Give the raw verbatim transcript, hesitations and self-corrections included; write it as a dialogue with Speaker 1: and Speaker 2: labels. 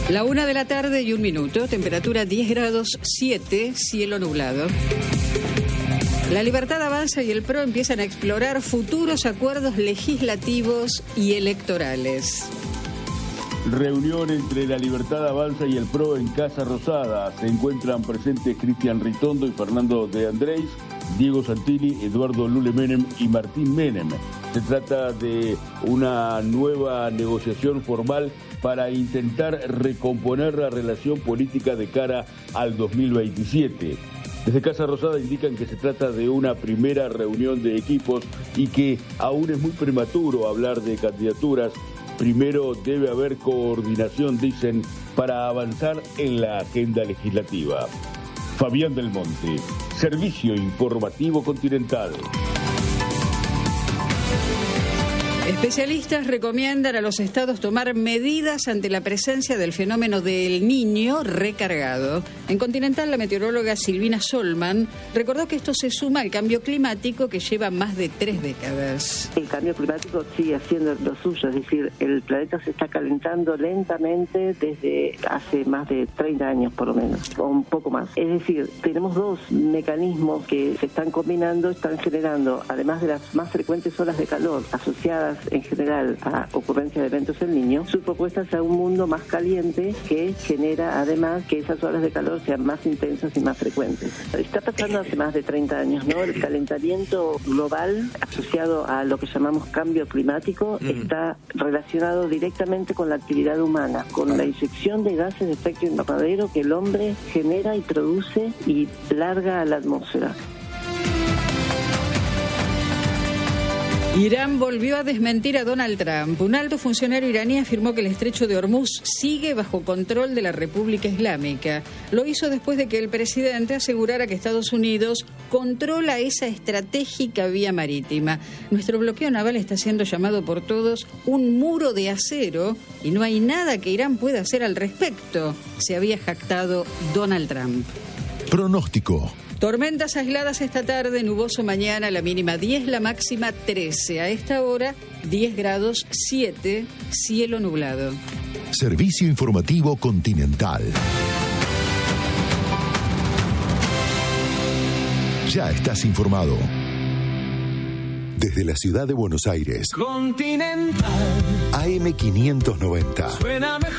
Speaker 1: La una de la tarde y un minuto, temperatura diez grados siete, cielo nublado. La Libertad Avanza y el P R O empiezan a explorar futuros acuerdos legislativos y electorales.
Speaker 2: Reunión entre la Libertad Avanza y el P R O en Casa Rosada. Se encuentran presentes Cristian Ritondo y Fernando de Andrés, Diego Santilli, Eduardo Lule Menem y Martín Menem. Se trata de una nueva negociación formal para intentar recomponer la relación política de cara al dos mil veintisiete. Desde Casa Rosada indican que se trata de una primera reunión de equipos y que aún es muy prematuro hablar de candidaturas. Primero debe haber coordinación, dicen, para avanzar en la agenda legislativa. Fabián del Monte, Servicio Informativo Continental.
Speaker 1: Especialistas recomiendan a los estados tomar medidas ante la presencia del fenómeno del Niño recargado. En Continental, la meteoróloga Silvina Solman recordó que esto se suma al cambio climático que lleva más de tres décadas.
Speaker 3: El cambio climático sigue haciendo lo suyo, es decir, el planeta se está calentando lentamente desde hace más de treinta años por lo menos, o un poco más. Es decir, tenemos dos mecanismos que se están combinando, están generando, además de las más frecuentes olas de calor asociadas en general a ocurrencia de eventos del Niño, su propuesta es a un mundo más caliente que genera además que esas olas de calor sean más intensas y más frecuentes. Está pasando hace más de treinta años, ¿no? El calentamiento global asociado a lo que llamamos cambio climático mm. está relacionado directamente con la actividad humana, con la inyección de gases de efecto invernadero que el hombre genera y produce y larga a la atmósfera.
Speaker 1: Irán volvió a desmentir a Donald Trump. Un alto funcionario iraní afirmó que el estrecho de Hormuz sigue bajo control de la República Islámica. Lo hizo después de que el presidente asegurara que Estados Unidos controla esa estratégica vía marítima. Nuestro bloqueo naval está siendo llamado por todos un muro de acero y no hay nada que Irán pueda hacer al respecto, se había jactado Donald Trump.
Speaker 4: Pronóstico.
Speaker 1: Tormentas aisladas esta tarde, nuboso mañana, la mínima diez, la máxima trece. A esta hora, diez grados siete, cielo nublado.
Speaker 4: Servicio Informativo Continental. Ya estás informado. Desde la ciudad de Buenos Aires.
Speaker 5: Continental.
Speaker 4: A M quinientos noventa.
Speaker 5: Suena mejor.